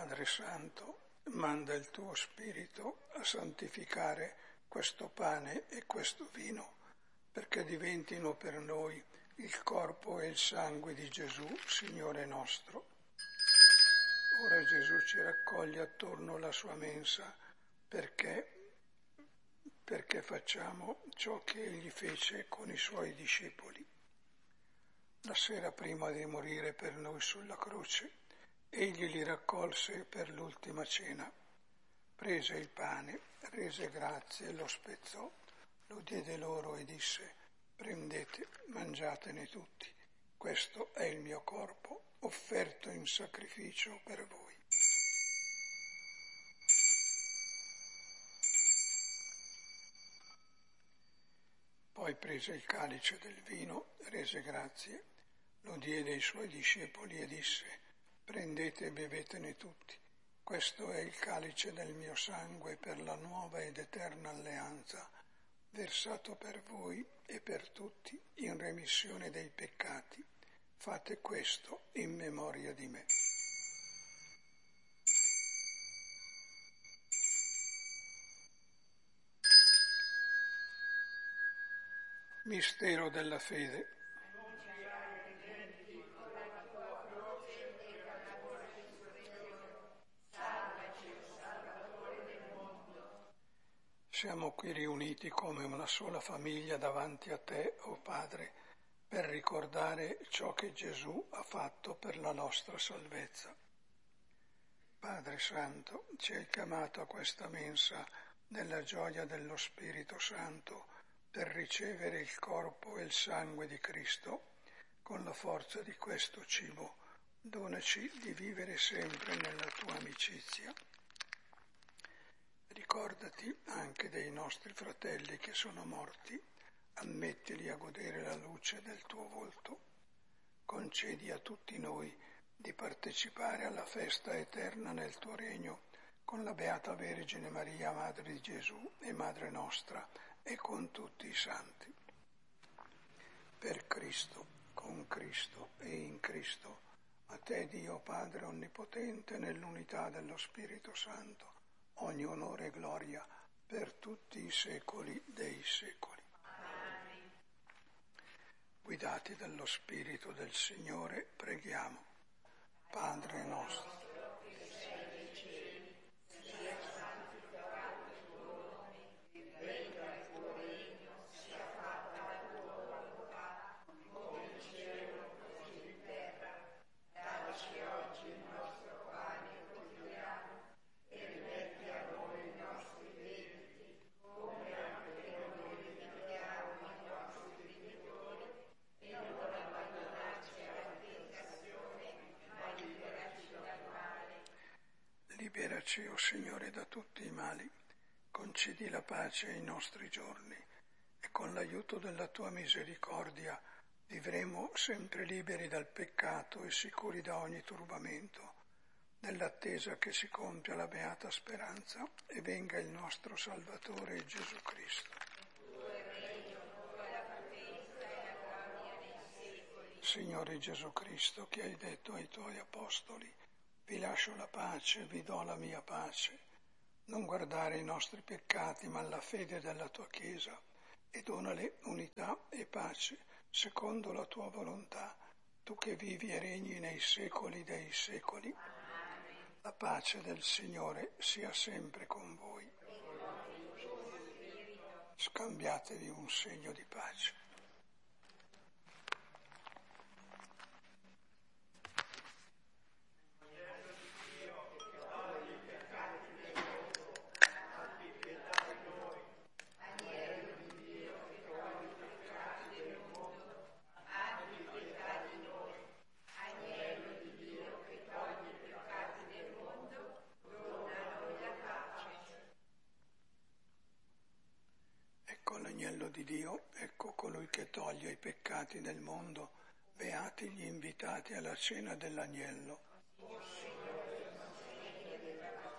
Padre Santo, manda il tuo Spirito a santificare questo pane e questo vino, perché diventino per noi il corpo e il sangue di Gesù, Signore nostro. Ora Gesù ci raccoglie attorno alla sua mensa perché facciamo ciò che egli fece con i suoi discepoli. La sera prima di morire per noi sulla croce, egli li raccolse per l'ultima cena. Prese il pane, rese grazie, lo spezzò, lo diede loro e disse: prendete, mangiatene tutti, questo è il mio corpo, offerto in sacrificio per voi. Poi prese il calice del vino, rese grazie, lo diede ai suoi discepoli e disse: prendete e bevetene tutti, questo è il calice del mio sangue per la nuova ed eterna alleanza, versato per voi e per tutti in remissione dei peccati. Fate questo in memoria di me. Mistero della fede. Siamo qui riuniti come una sola famiglia davanti a te, o Padre, per ricordare ciò che Gesù ha fatto per la nostra salvezza. Padre Santo, ci hai chiamato a questa mensa nella gioia dello Spirito Santo per ricevere il corpo e il sangue di Cristo. Con la forza di questo cibo, donaci di vivere sempre nella tua amicizia. Ricordati anche dei nostri fratelli che sono morti, ammettili a godere la luce del tuo volto. Concedi a tutti noi di partecipare alla festa eterna nel tuo regno, con la Beata Vergine Maria, Madre di Gesù e Madre nostra, e con tutti i santi. Per Cristo, con Cristo e in Cristo, a te Dio Padre Onnipotente, nell'unità dello Spirito Santo, ogni onore e gloria per tutti i secoli dei secoli. Amen. Guidati dallo Spirito del Signore, preghiamo. Padre nostro, liberaci, o Signore, da tutti i mali, concedi la pace ai nostri giorni e con l'aiuto della tua misericordia vivremo sempre liberi dal peccato e sicuri da ogni turbamento, nell'attesa che si compia la beata speranza e venga il nostro Salvatore Gesù Cristo. Signore Gesù Cristo, che hai detto ai tuoi apostoli: vi lascio la pace, vi do la mia pace. Non guardare i nostri peccati, ma la fede della tua Chiesa, e donale unità e pace, secondo la tua volontà, tu che vivi e regni nei secoli dei secoli. La pace del Signore sia sempre con voi. Scambiatevi un segno di pace. L'agnello di Dio, ecco colui che toglie i peccati del mondo, beati gli invitati alla cena dell'agnello.